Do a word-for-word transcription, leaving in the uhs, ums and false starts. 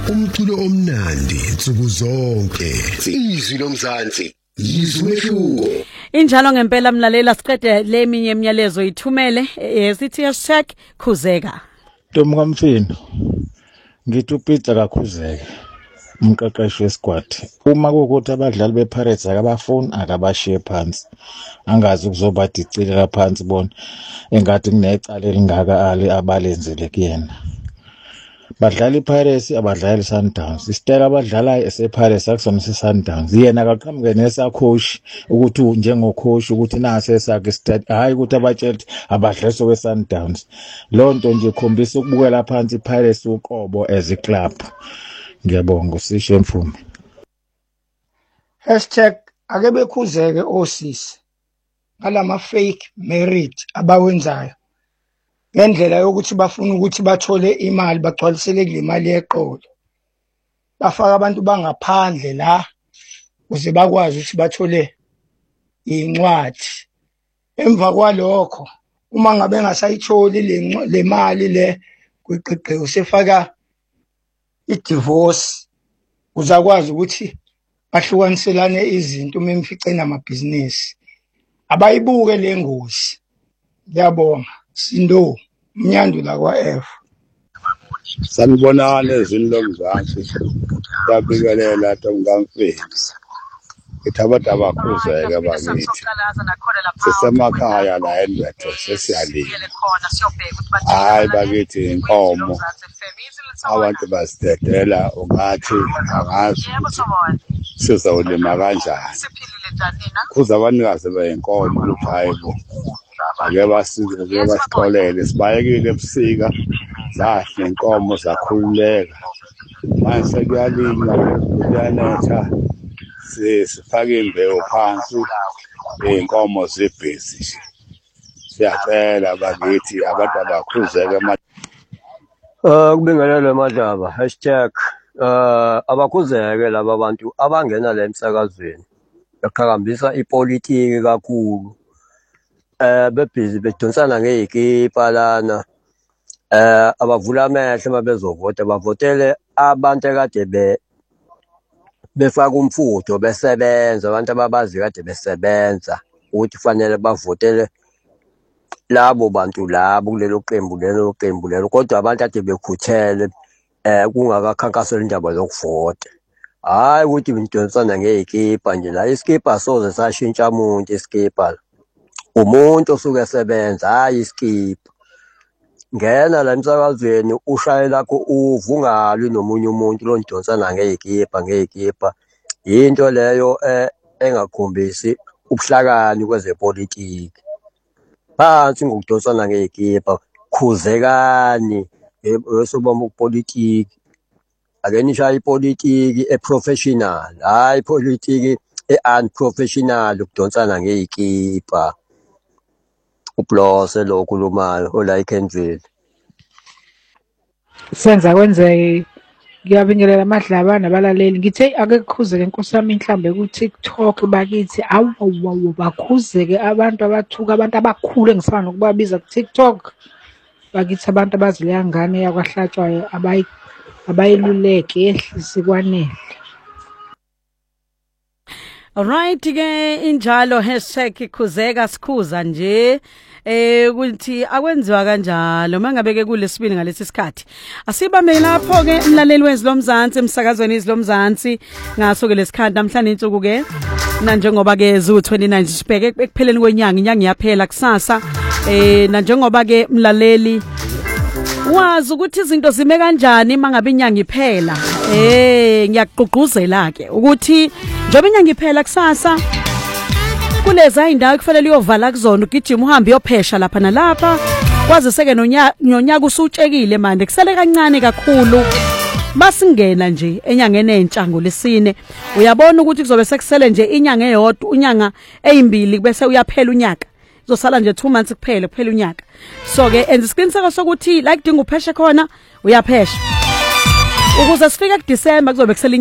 umculo omnandi nsuku zonke. Izwi lomzansi, izwi lehluko. Injalo ngempela mlalela siqede leminye emiyalezo ithumele esithi hashtag khuzeka. Ntombi kaMfino, ngithi uPeter kaKhuzeka, umqeqeshi weSquad. Uma kukuthi abadlali bePirates akabafuni akabashiye phansi. Angazi ukuzoba dicile laphansi bona engathi kunecala elingaka ali abalenzele kuyena. Badlali iPirates abadlali Sundowns. Isitela abadlalayo esePirates akusona seSundowns. Yena akaqhamuke nesacoach ukuthi njengocoach ukuthi nase esakhe stat hayi ukuthi abatshela abadleso weSundowns. Lonto nje ikhombisa ukubukela phansi iPirates uqobo as a club. Ngiyabonga usishe Mfumi. Hashtag ake bekhuzeke osisi ngalama fake merit abawenzayo ngendlela yokuthi bafuna ukuthi bathole imali bagcwalisele kule mali yeqolo, bafaka abantu bangaphandle la ukuze bakwazi ukuthi bathole incwadi. Emva kwalokho uma ngabe ngasayitholi le le mali le kwiqeqe usefaka i-divorce, uzakwazi ukuthi bahlukaniselane izinto uma emficena amabhizinisi. Abayibuke le ngozi. Ngiyabonga. Sindo Mnyandu la kwa F. Sanibonana ezweni lomzansi. Yabikelela Ntombi kaMfino. Ithabatha abakhuzeke bakithi. Sisemakhaya la eNdwethe sesiyalima. Hayi bakithi inkomo. Abantu basidedela ungathi angazi sizawulima kanjani. Kuza abanikazi beyinkomo ukuthi hayibo ake basize ake basixolele sibayekile ebusika zahle inkomo zakhululeka manje sekuyalinywa kuyanetha sifake imbewu phansi inkomo zibhizi. Siyacela bakithi abantu abakhuzeke ma Uh kubingelele Madlaba hashtag uh abakhuzeke laba bantu abangena la emsakazweni beqhakambisa ipolitiki kakhulu. Eh bebhizi bedonsana ngeyikipa lana eh abavula amehlo mabezovota bavotele abantu ekade be befaka umfutho besebenza abantu ababazi kade besebenza ukuthi kufanele bavotele labo bantu labo kulelo qembu lelo qembu lelo kodwa abantu ade bekhuthele eh kungakakhankasela indaba zokuvota. Hayi ukuthi bidonsana ngeyikipa nje la iskipa soze sashintsha umuntu iskipa. Umuntu osuke esebenza hayi iskipa. Ngena la emsakazweni ushayela ko uvungali nomunye umuntu lonidonsana ngeyikipa ngeyikipa. Into leyo engakhombisi ubuhlakani kwezepolitiki. Phansi ngokudonsana ngeyikipa khuzekani esobama upolitiki. Ake nisha ipolitiki eprofessional hayi ipolitiki e-unprofessional ukudonsana ngeyikipa. Uplose lo khulumayo ola eKentville. Senza kwenzeke ngiyabingelela Madlaba nabalaleli ngithe ake kukhuzeke Nkosi yami mhlambe ku TikTok bakithi awu bakhuzeke abantu abathuka abantu abakhulu engisifana nokubabiza ku TikTok bakithi abantu abazileya ngane yakwahlatshwayo abayi abayiluleke yehlisi kwanele. Alright ke injalo hashtag khuzeka sikhuza nje eh ukuthi akwenziwa kanjalo mangabeke kulesibini ngalesi sikhathi asibambe lapho ke umlaleli wezilomzansi emsakazweni izilomzansi ngaso ke lesikhathi namhlanje insuku ke na njengoba ke zu twenty-nine sibheke ekupheleni kwenyanga inyanga iyaphela kusasa eh na njengoba ke umlaleli wazi ukuthi izinto zime kanjani mangabe inyanga iphela eh ngiyaqhuquzela ke ukuthi njobe inyanga iphela kusasa kuleza indawo kufanele uyovala kuzona ugijima uhambe uyophesha lapha nalapha kwazi seke nonyaka usutshekile manje kusele kancane kakhulu basingena nje enyangeni entsha ngolesine uyabona ukuthi kuzobe sekusele nje inyanga eyodwa unyanga ezimbili bese uyaphela unyaka uzosala nje two months kuphela kuphela unyaka so ke enza isiqiniseko sokuthi like dinga upheshe khona uyaphesha ukuze sifike ku December kuzobe kusele